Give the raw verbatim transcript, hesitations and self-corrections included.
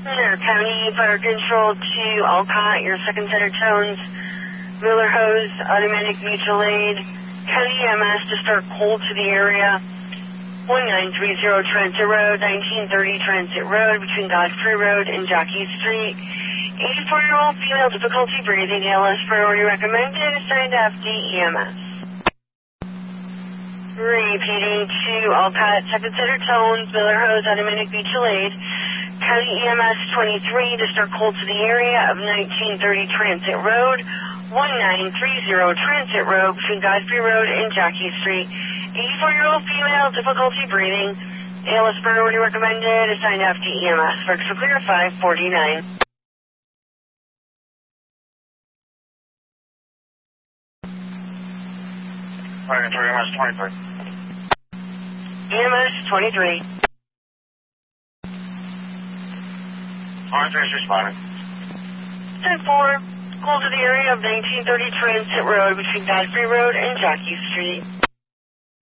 Center County Fire Control to Alcott, your second set of tones. Miller Hose, Automatic Mutual Aid. County E M S to start cold to the area. one nine three zero Transit Road, nineteen thirty Transit Road, between Godfrey Road and Jockey Street. eighty-four-year-old female, difficulty breathing, A L S priority recommended, assigned to F D E M S. Repeating to Alcott, second set of tones, Miller Hose, Automatic Mutual Aid. County E M S twenty-three to start cold to the area of nineteen thirty Transit Road, one nine three zero Transit Road, between Godfrey Road and Jockey Street. eighty-four-year-old female, difficulty breathing, A L S priority recommended, assigned to F D E M S. Vertical clear, five forty-nine. Fire control, E M S twenty-three. E M S twenty-three. twenty-three is responding. ten four, cold to the area of nineteen thirty Transit Road, between Godfrey Road and Jockey Street.